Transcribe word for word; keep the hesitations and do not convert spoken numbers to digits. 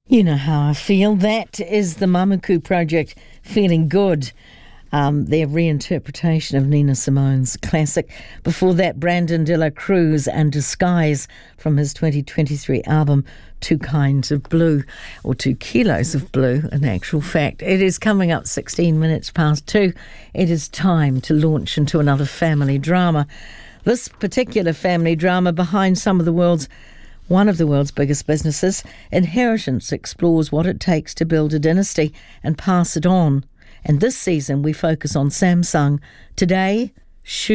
You know how I feel. That is the Mamuku Project, Feeling Good. Um, their reinterpretation of Nina Simone's classic. Before that, Brandon de la Cruz and Disguise from his twenty twenty-three album Two Kinds of Blue, or Two Kilos of Blue in actual fact. It is coming up sixteen minutes past two. It is time to launch into another family drama. This particular family drama behind some of the world's One of the world's biggest businesses, Inheritance explores what it takes to build a dynasty and pass it on. And this season we focus on Samsung. Today, shoes.